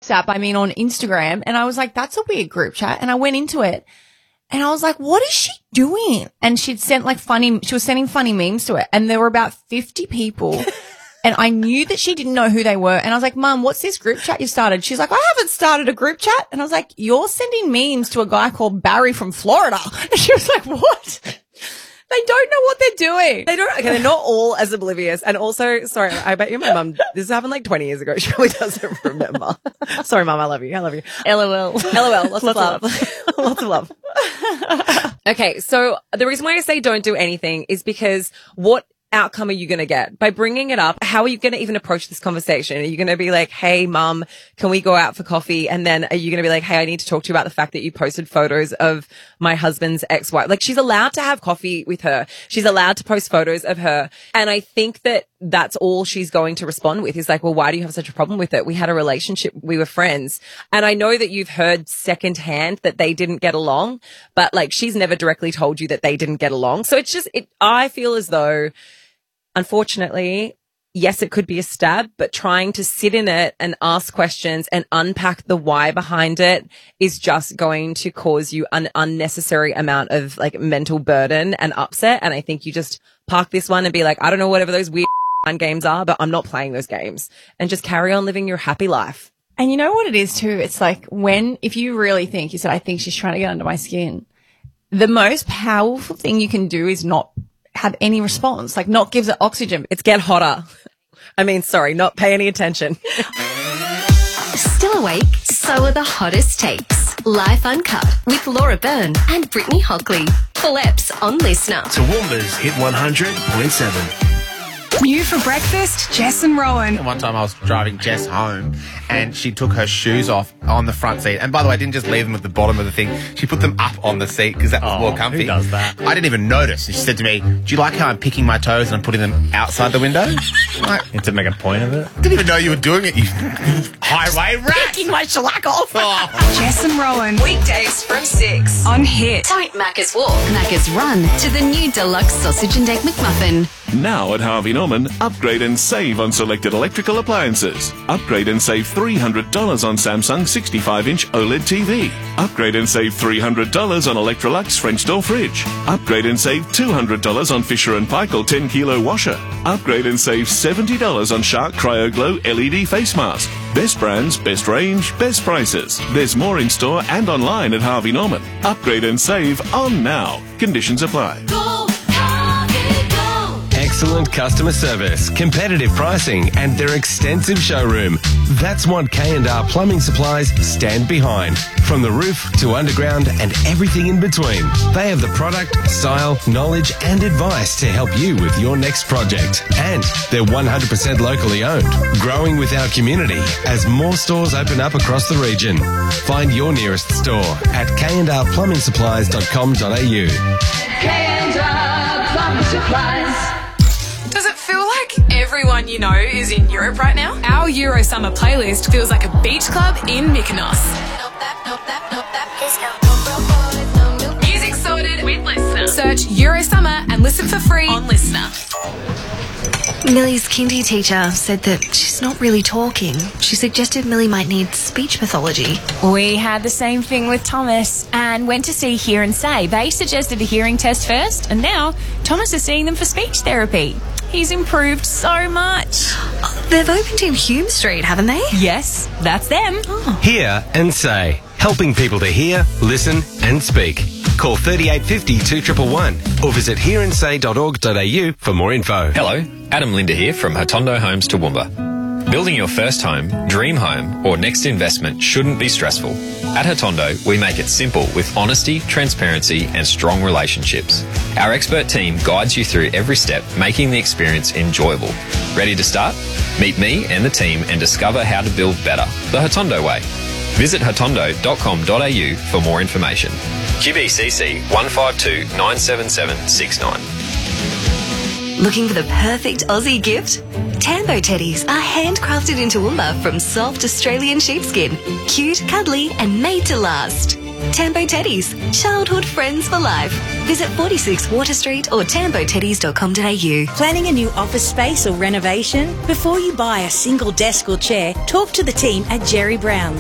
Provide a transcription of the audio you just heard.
WhatsApp, I mean on Instagram. And I was like, that's a weird group chat. And I went into it and I was like, what is she doing? And she was sending funny memes to it. And there were about 50 people. And I knew that she didn't know who they were. And I was like, Mum, what's this group chat you started? She's like, I haven't started a group chat. And I was like, you're sending memes to a guy called Barry from Florida. And she was like, what? They don't know what they're doing. They don't. Okay, they're not all as oblivious. And also, sorry, I bet you my mum, this happened like 20 years ago. She probably doesn't remember. Sorry, Mum, I love you. I love you. LOL. LOL. Lots of love. Lots of love. Okay, so the reason why I say don't do anything is because what outcome are you going to get by bringing it up? How are you going to even approach this conversation? Are you going to be like, hey, Mum, can we go out for coffee? And then are you going to be like, hey, I need to talk to you about the fact that you posted photos of my husband's ex-wife? Like, she's allowed to have coffee with her. She's allowed to post photos of her. And I think that that's all she's going to respond with is like, well, why do you have such a problem with it? We had a relationship. We were friends. And I know that you've heard secondhand that they didn't get along, but like, she's never directly told you that they didn't get along. So it's just, I feel as though, unfortunately, yes, it could be a stab, but trying to sit in it and ask questions and unpack the why behind it is just going to cause you an unnecessary amount of like mental burden and upset. And I think you just park this one and be like, I don't know, whatever those weird games are, but I'm not playing those games, and just carry on living your happy life. And you know what it is too? It's like if you really think, you said, I think she's trying to get under my skin. The most powerful thing you can do is not have any response, like not give it oxygen. It's get hotter. I mean, sorry, not pay any attention. Still awake? So are the hottest takes. Life Uncut with Laura Byrne and Brittany Hockley. Full eps on Listener. Toowoomba's Hit 100.7. New for breakfast, Jess and Rowan. And one time I was driving Jess home and she took her shoes off on the front seat. And by the way, I didn't just leave them at the bottom of the thing. She put them up on the seat because that was more comfy. Who does that? I didn't even notice. And she said to me, do you like how I'm picking my toes and I'm putting them outside the window? Like, To make a point of it. didn't even know you were doing it, you highway rat. Picking my shellac off. Oh. Jess and Rowan Weekdays from 6. on Hit. Don't Macca's walk, Macca's run to the new deluxe sausage and egg McMuffin. Now at Harvey Norman, upgrade and save on selected electrical appliances. Upgrade and save $300 on Samsung 65-inch OLED TV. Upgrade and save $300 on Electrolux French door fridge. Upgrade and save $200 on Fisher & Paykel 10-kilo washer. Upgrade and save $70 on Shark CryoGlow LED face mask. Best brands, best range, best prices. There's more in store and online at Harvey Norman. Upgrade and save on now. Conditions apply. Excellent customer service, competitive pricing, and their extensive showroom. That's what K&R Plumbing Supplies stand behind. From the roof to underground and everything in between. They have the product, style, knowledge, and advice to help you with your next project. And they're 100% locally owned, growing with our community as more stores open up across the region. Find your nearest store at kndrplumbing.com.au. K&R Plumbing Supplies. Does it feel like everyone you know is in Europe right now? Our Euro Summer playlist feels like a beach club in Mykonos. Music sorted with Listener. Search Euro Summer and listen for free On Listener. Millie's kindy teacher said that she's not really talking. She suggested Millie might need speech pathology. We had the same thing with Thomas and went to see Hear and Say. They suggested a hearing test first, and now Thomas is seeing them for speech therapy. He's improved so much. They've opened in Hume Street, haven't they? Yes, that's them. Hear and Say, helping people to hear, listen, and speak. Call 3850 2111 or visit hearandsay.org.au for more info. Hello, Adam Linder here from Hotondo Homes Toowoomba. Building your first home, dream home, or next investment shouldn't be stressful. At Hotondo, we make it simple with honesty, transparency, and strong relationships. Our expert team guides you through every step, making the experience enjoyable. Ready to start? Meet me and the team and discover how to build better, the Hotondo way. Visit hotondo.com.au for more information. QBCC 152 97769. Looking for the perfect Aussie gift? Tambo teddies are handcrafted in Toowoomba from soft Australian sheepskin. Cute, cuddly, and made to last. Tambo teddies, childhood friends for life. Visit 46 Water Street or tamboteddies.com.au. Planning a new office space or renovation? Before you buy a single desk or chair, talk to the team at Jerry Brown's.